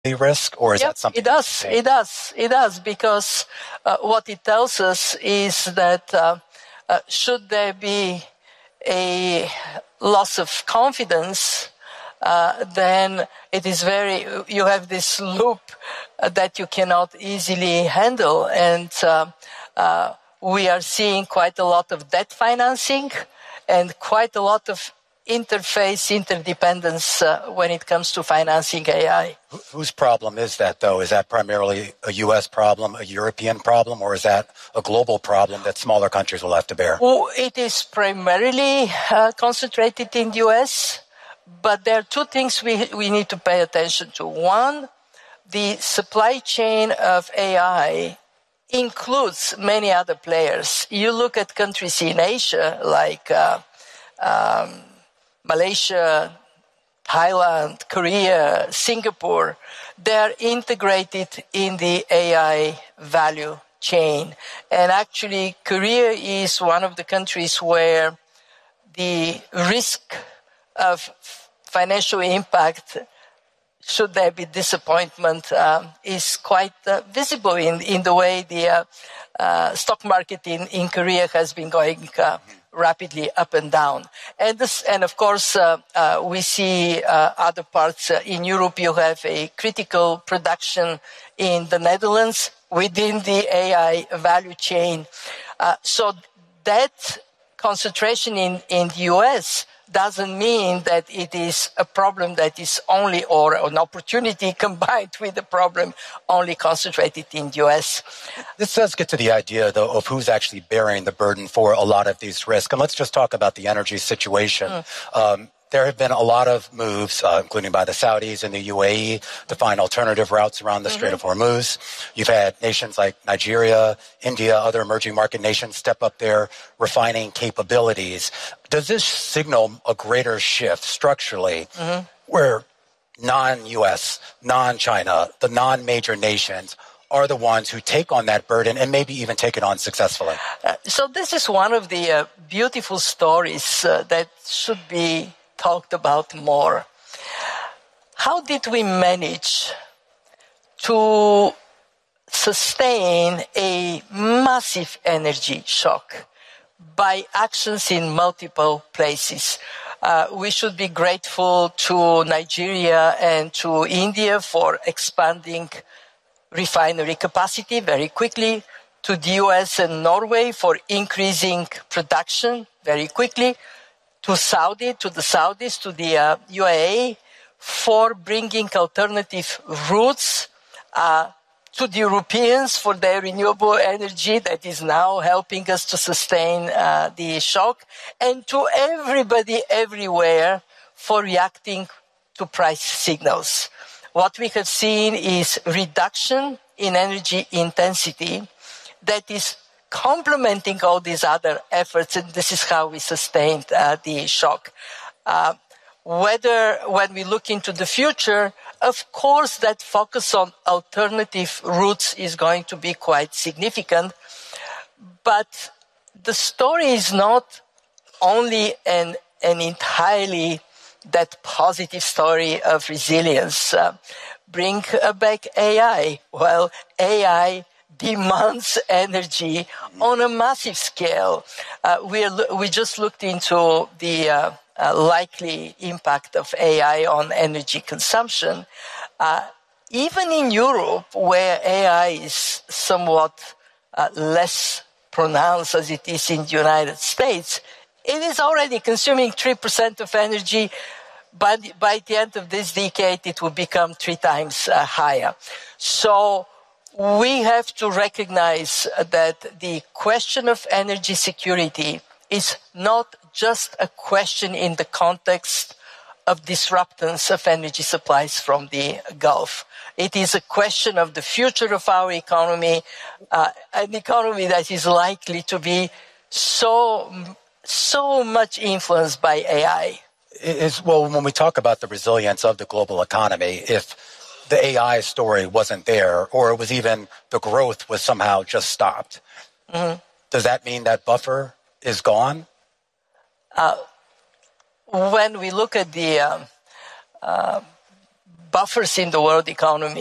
risk, or is that something? It does. It does, because what it tells us is that should there be a loss of confidence, then it is you have this loop that you cannot easily handle. And we are seeing quite a lot of debt financing and quite a lot of interdependence when it comes to financing AI. Whose problem is that, though? Is that primarily a U.S. problem, a European problem, or is that a global problem that smaller countries will have to bear? Well, it is primarily concentrated in the U.S., but there are two things we need to pay attention to. One, the supply chain of AI includes many other players. You look at countries in Asia like Malaysia, Thailand, Korea, Singapore, they're integrated in the AI value chain. And actually, Korea is one of the countries where the risk of financial impact, should there be disappointment, is quite visible in the way the stock market in Korea has been going rapidly up and down. And of course, we see other parts in Europe. You have a critical production in the Netherlands within the AI value chain. So that concentration in the US doesn't mean that it is a problem that is only, or an opportunity combined with a problem only concentrated in the US. This does get to the idea, though, of who's actually bearing the burden for a lot of these risks. And let's just talk about the energy situation. There have been a lot of moves, including by the Saudis and the UAE, to find alternative routes around the Strait of Hormuz. You've had nations like Nigeria, India, other emerging market nations step up their refining capabilities. Does this signal a greater shift structurally where non-U.S., non-China, the non-major nations are the ones who take on that burden and maybe even take it on successfully? So this is one of the beautiful stories that should be talked about more. How did we manage to sustain a massive energy shock by actions in multiple places? We should be grateful to Nigeria and to India for expanding refinery capacity very quickly, to the US and Norway for increasing production very quickly, to the Saudis, to the UAE for bringing alternative routes, to the Europeans for their renewable energy that is now helping us to sustain the shock, and to everybody everywhere for reacting to price signals. What we have seen is reduction in energy intensity that is complementing all these other efforts, and this is how we sustained the shock. Whether when we look into the future, of course, that focus on alternative routes is going to be quite significant. But the story is not only an entirely that positive story of resilience. Bring back AI. Well, AI demands energy on a massive scale. We just looked into the likely impact of AI on energy consumption. Even in Europe, where AI is somewhat less pronounced as it is in the United States, it is already consuming 3% of energy. But by the end of this decade, it will become 3 times higher. So we have to recognize that the question of energy security is not just a question in the context of disruptance of energy supplies from the Gulf. It is a question of the future of our economy, an economy that is likely to be so much influenced by AI. Well, when we talk about the resilience of the global economy, if the AI story wasn't there, or it was even the growth was somehow just stopped, does that mean that buffer is gone? When we look at the buffers in the world economy.